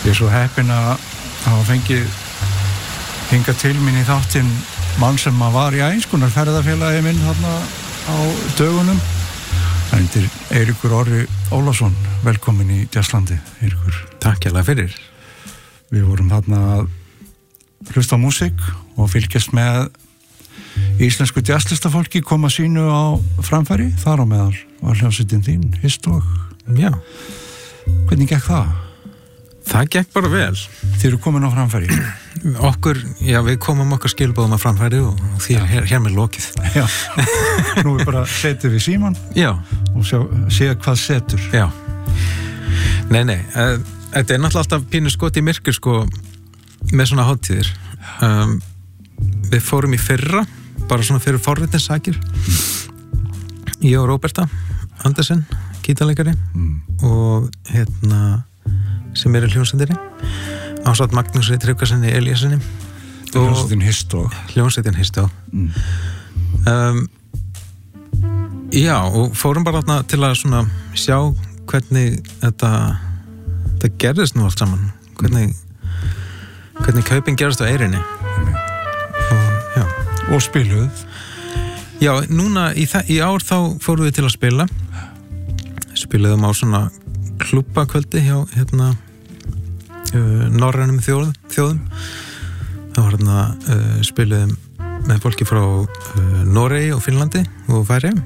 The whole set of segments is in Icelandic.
Ég er svo heppinn að hafa fengið hingað til mín í þáttinn mann sem var í æskunar ferðafélagi minn þarna á dögunum. Það heitir Eiríkur Orri Ólafsson. Velkomin í Jazzlandi, Eiríkur. Takk hérlega fyrir. Við vorum þarna að hlusta á músík og fylgjast með íslensku jazzlistafólki koma sínu á framfæri. Þar á meðal var hljómsveitin þín, Histog. Já. Hvernig gekk það? Það gekk bara vel. Þið eru komin á framfæri? Við komum okkar skilbóðum á framfæri og því hér með lokið. Já, nú bara setjum við síman. Já. Og sé hvað setur. Já. Nei, þetta er náttúrulega alltaf pínu skot í myrkur, sko, með svona hátíðir. Við fórum í fyrra, bara svona fyrir forritinsakir. Ég og Róberta Andersen, gítarleikari, og sem er í hljómsveitinni, ásatt Magnúsi Tryggvasyni Elíasyni. Hljómsveitin Histog. Hljómsveitin Histog. Já, og fórum bara til að svona sjá hvernig þetta gerðist nú allt saman. Hvernig kaupin gerðist á Eyrinni. Og spiluð. Já, núna í ár þá fórum við til að spila. Spiluðum á svona klúbbakvöldi hjá norrænum þjóðum. Það var spiluðum með fólki frá Noregi og Finnlandi og Færeyjum.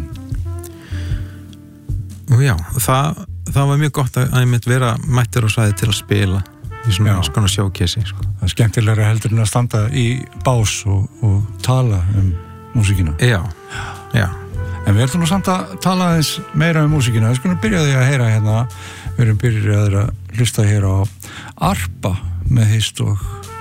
Og já, það var mjög gott að einmitt vera mættur og svæði til að spila í svona sjókessi, sko. Það er skemmtilegra heldur en að standa í bás og tala músíkina. Já. En við ætlum nú samt að tala aðeins meira músíkina. Við skulum byrja því að heyra hérna. Við erum byrjaðir að hlusta hér á Arpa með Histog.